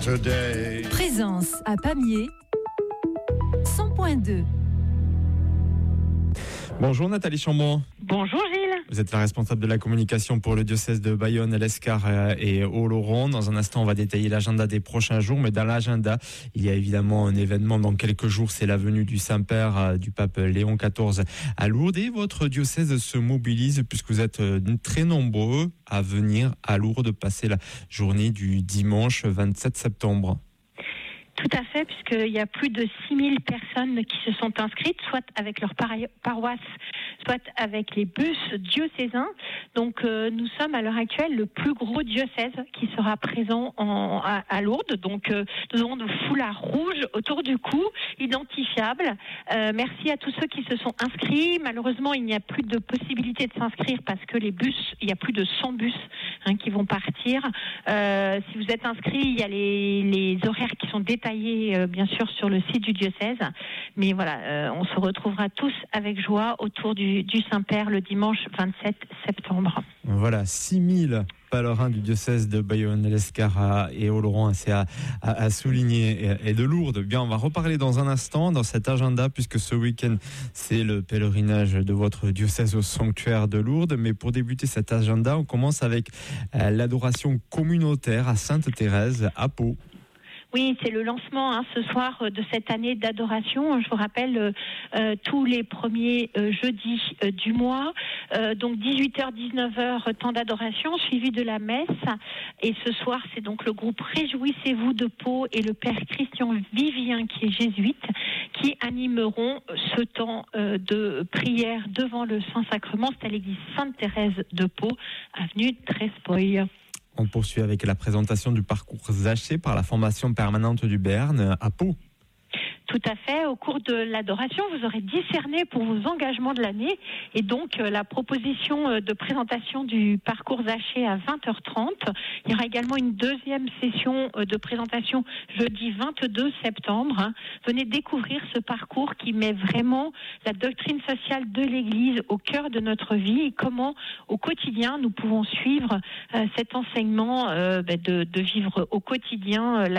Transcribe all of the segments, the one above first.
today. Présence à Pamiers, 100.2. Bonjour Nathalie Chambon. Bonjour Gilles. Vous êtes la responsable de la communication pour le diocèse de Bayonne, l'Escar et Oloron. Dans un instant, on va détailler l'agenda des prochains jours. Mais dans l'agenda, il y a évidemment un événement dans quelques jours. C'est la venue du Saint-Père du pape Léon XIV à Lourdes. Et votre diocèse se mobilise puisque vous êtes très nombreux à venir à Lourdes passer la journée du dimanche 27 septembre. Tout à fait, puisqu'il y a plus de 6000 personnes qui se sont inscrites, soit avec leur paroisse, soit avec les bus diocésains. Donc nous sommes à l'heure actuelle le plus gros diocèse qui sera présent à Lourdes. Donc nous aurons de foulards rouges autour du cou, identifiables. Merci à tous ceux qui se sont inscrits. Malheureusement, il n'y a plus de possibilité de s'inscrire parce que les bus, il y a plus de 100 bus qui vont partir. Si vous êtes inscrits, il y a les horaires qui sont détaillés bien sûr sur le site du diocèse, mais voilà, on se retrouvera tous avec joie autour du Saint-Père le dimanche 27 septembre. Voilà, 6000 pèlerins du diocèse de Bayonne, l'Escar et Oloron, c'est à souligner, et de Lourdes. Bien, on va reparler dans un instant dans cet agenda, puisque ce week-end, c'est le pèlerinage de votre diocèse au sanctuaire de Lourdes. Mais pour débuter cet agenda, on commence avec l'adoration communautaire à Sainte-Thérèse à Pau. Oui, c'est le lancement ce soir de cette année d'adoration. Je vous rappelle tous les premiers jeudis du mois. Donc 18h, 19h, temps d'adoration, suivi de la messe. Et ce soir, c'est donc le groupe Réjouissez-vous de Pau et le père Christian Vivien, qui est jésuite, qui animeront ce temps de prière devant le Saint-Sacrement. C'est à l'église Sainte-Thérèse de Pau, avenue Trespoy. On poursuit avec la présentation du parcours Zaché par la formation permanente du Béarn à Pau. Tout à fait. Au cours de l'adoration, vous aurez discerné pour vos engagements de l'année, et donc la proposition de présentation du parcours Zaché à 20h30. Il y aura également une deuxième session de présentation jeudi 22 septembre. Venez découvrir ce parcours qui met vraiment la doctrine sociale de l'Église au cœur de notre vie et comment au quotidien nous pouvons suivre cet enseignement de vivre au quotidien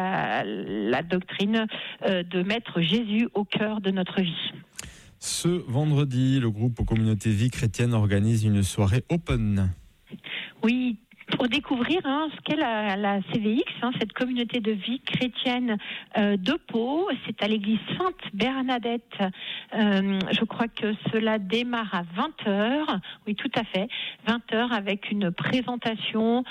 la doctrine de mettre Jésus au cœur de notre vie. Ce vendredi, le groupe Communauté Vie Chrétienne organise une soirée open. Oui, pour découvrir ce qu'est la CVX, cette communauté de vie chrétienne de Pau. C'est à l'église Sainte-Bernadette. Je crois que cela démarre à 20h. Oui, tout à fait. 20h avec une présentation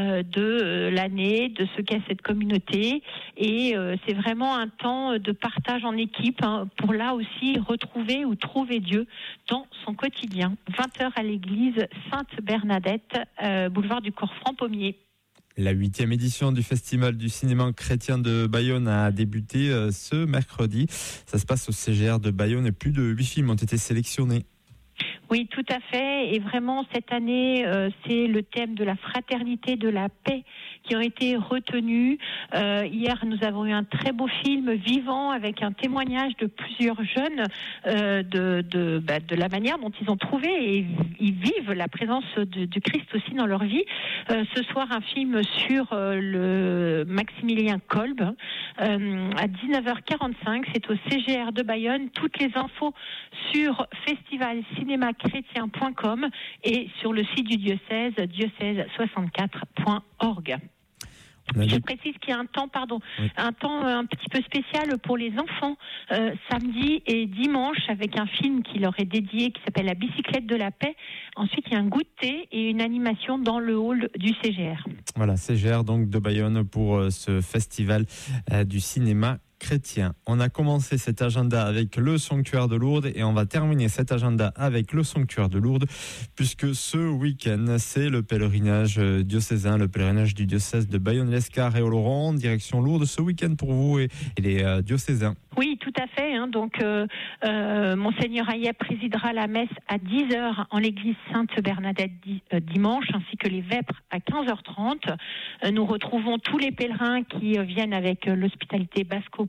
de l'année, de ce qu'est cette communauté. Et c'est vraiment un temps de partage en équipe pour là aussi retrouver ou trouver Dieu dans son quotidien. 20h à l'église Sainte-Bernadette, boulevard du Corfranc-Pommier. La 8e édition du Festival du cinéma chrétien de Bayonne a débuté ce mercredi. Ça se passe au CGR de Bayonne et plus de 8 films ont été sélectionnés. Oui, tout à fait. Et vraiment, cette année, c'est le thème de la fraternité, de la paix qui ont été retenus. Hier, nous avons eu un très beau film vivant avec un témoignage de plusieurs jeunes de la manière dont ils ont trouvé et ils vivent la présence du Christ aussi dans leur vie. Ce soir, un film sur le Maximilien Kolb à 19h45. C'est au CGR de Bayonne. Toutes les infos sur festivalcinémachrétien.com et sur le site du diocèse, diocèse64.org. Je précise qu'il y a un temps un petit peu spécial pour les enfants, samedi et dimanche, avec un film qui leur est dédié, qui s'appelle La bicyclette de la paix. Ensuite, il y a un goûter et une animation dans le hall du CGR. Voilà, CGR donc de Bayonne pour ce festival du cinéma chrétien. On a commencé cet agenda avec le sanctuaire de Lourdes et on va terminer cet agenda avec le sanctuaire de Lourdes, puisque ce week-end, c'est le pèlerinage diocésain, le pèlerinage du diocèse de Bayonne, l'Escar et Oloron, direction Lourdes ce week-end pour vous et les diocésains. Oui, tout à fait. Donc, Monseigneur Hayet présidera la messe à 10h en l'église Sainte-Bernadette dimanche, ainsi que les vêpres à 15h30. Nous retrouvons tous les pèlerins qui viennent avec l'hospitalité Basco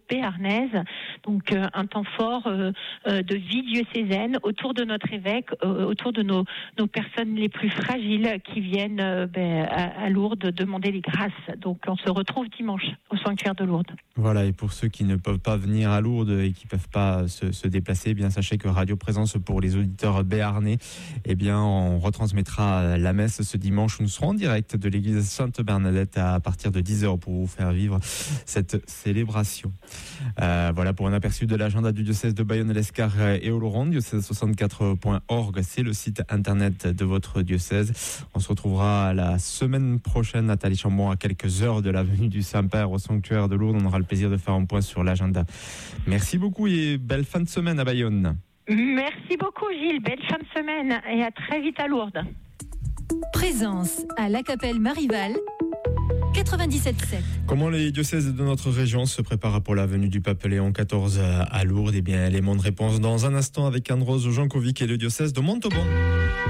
béarnaise. Donc un temps fort de vie diocésaine autour de notre évêque, autour de nos personnes les plus fragiles qui viennent à Lourdes demander les grâces. Donc on se retrouve dimanche au sanctuaire de Lourdes. Voilà, et pour ceux qui ne peuvent pas venir à Lourdes et qui ne peuvent pas se déplacer, eh bien sachez que Radio Présence pour les auditeurs béarnais, eh bien on retransmettra la messe ce dimanche. Nous serons en direct de l'église Sainte-Bernadette à partir de 10h pour vous faire vivre cette célébration. Voilà pour un aperçu de l'agenda du diocèse de Bayonne, l'Escar et Oloron. Diocèse64.org, c'est le site internet de votre diocèse. On se retrouvera la semaine prochaine, Nathalie Chambon, à quelques heures de la venue du Saint-Père au sanctuaire de Lourdes. On aura le plaisir de faire un point sur l'agenda. Merci beaucoup et belle fin de semaine à Bayonne. Merci beaucoup Gilles, belle fin de semaine et à très vite à Lourdes. Présence à la Capelle Marival 97.7. Comment les diocèses de notre région se préparent pour la venue du pape Léon XIV à Lourdes? Eh bien, élément de réponse dans un instant avec Anne-Rose Jankovic et le diocèse de Montauban.